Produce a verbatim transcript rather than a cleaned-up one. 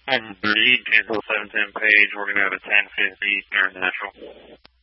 Home three, cancel seven ten page. We're going to have a ten fifty Eastern Natural.